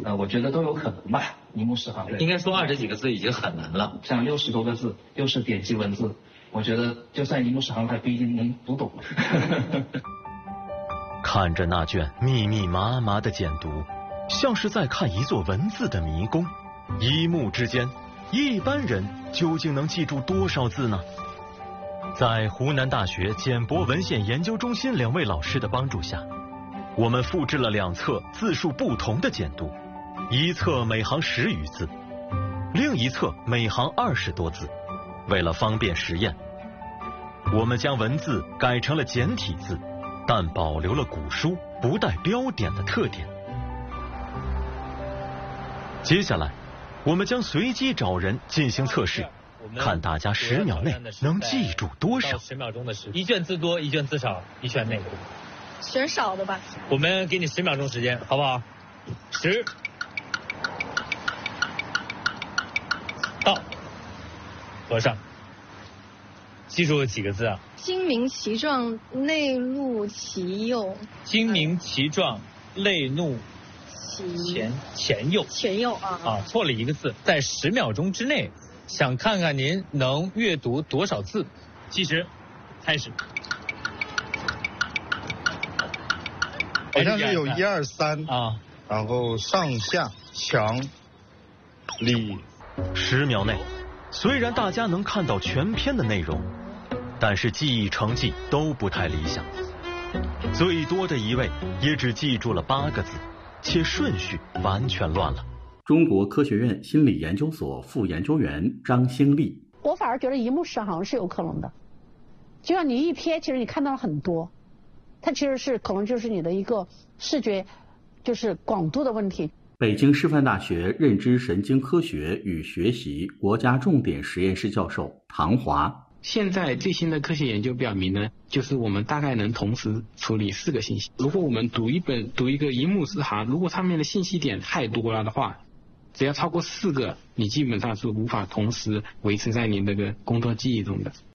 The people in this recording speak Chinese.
我觉得都有可能吧。荧幕识行应该说20几个字已经很难了， 像60多个字又是点击文字，我觉得就算荧幕识行，它不一定能读懂。 看着那卷密密麻麻的简读，像是在看一座文字的迷宫。一幕之间，一般人究竟能记住多少字呢？在湖南大学简博文献研究中心2位老师的帮助下，我们复制了2册字数不同的简读，一册每行10余字，另一册每行20多字。为了方便实验，我们将文字改成了简体字，但保留了古书不带标点的特点。接下来，我们将随机找人进行测试，看大家10秒内能记住多少。 10秒钟的时间，一卷字多，一卷字少，你选哪个？ 选少的吧。 我们给你10秒钟时间，好不好？10，到，合上。记住了几个字啊？ 精明其状，内露其右。 精明其状，内露前右。 前右啊， 错了一个字。在10秒钟之内，想看看您能阅读多少字。计时，开始。 好像是有1、2、3 啊， 然后上下墙里。 10秒内，虽然大家能看到全篇的内容，但是记忆成绩都不太理想。最多的一位也只记住了8个字，且顺序完全乱了。 中国科学院心理研究所副研究员张兴利： 我反而觉得荧幕识行是有可能的，就像你一瞥，其实你看到了很多，它其实是可能就是你的一个视觉就是广度的问题。 北京师范大学认知神经科学与学习国家重点实验室教授唐华： 现在最新的科学研究表明呢，就是我们大概能同时处理4个信息。如果我们读一个荧幕识行，如果上面的信息点太多了的话，只要超过4个，你基本上是无法同时维持在你那个工作记忆中的。